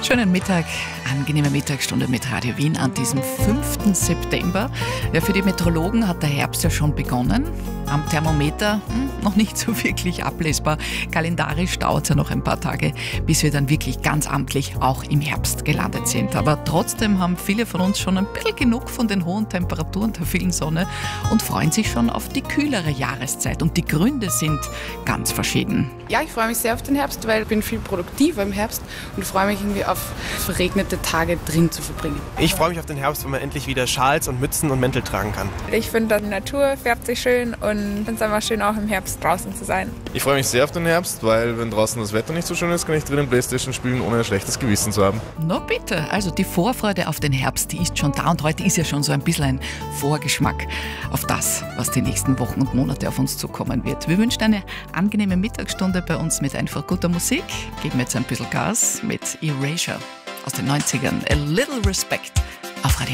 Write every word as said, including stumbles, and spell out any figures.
Schönen Mittag, angenehme Mittagsstunde mit Radio Wien an diesem fünften September. Ja, für die Meteorologen hat der Herbst ja schon begonnen. Am Thermometer hm, noch nicht so wirklich ablesbar. Kalendarisch dauert es ja noch ein paar Tage, bis wir dann wirklich ganz amtlich auch im Herbst gelandet sind. Aber trotzdem haben viele von uns schon ein bisschen genug von den hohen Temperaturen, der vielen Sonne und freuen sich schon auf die kühlere Jahreszeit. Und die Gründe sind ganz verschieden. Ja, ich freue mich sehr auf den Herbst, weil ich bin viel produktiver im Herbst und freue mich irgendwie auf verregnete Tage drin zu verbringen. Ich freue mich auf den Herbst, wenn man endlich wieder Schals und Mützen und Mäntel tragen kann. Ich finde, die Natur färbt sich schön und finde es einfach schön, auch im Herbst draußen zu sein. Ich freue mich sehr auf den Herbst, weil wenn draußen das Wetter nicht so schön ist, kann ich drinnen Playstation spielen, ohne ein schlechtes Gewissen zu haben. Na bitte, also die Vorfreude auf den Herbst, die ist schon da und heute ist ja schon so ein bisschen ein Vorgeschmack auf das, was die nächsten Wochen und Monate auf uns zukommen wird. Wir wünschen eine angenehme Mittagsstunde bei uns mit einfach guter Musik. Geben jetzt ein bisschen Gas mit Erasure aus den neunzigern. A Little Respect auf Radio